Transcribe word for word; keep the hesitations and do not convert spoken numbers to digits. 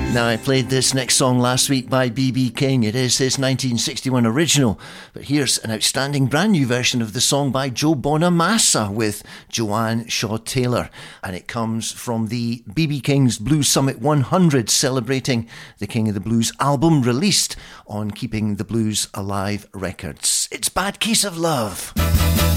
Now, I played this next song last week by B B King. It is his nineteen sixty-one original, but here's an outstanding brand new version of the song by Joe Bonamassa with Joanne Shaw Taylor, and it comes from the B B King's Blues Summit one hundred, celebrating the King of the Blues album released on Keeping the Blues Alive Records. It's Bad Case of Love.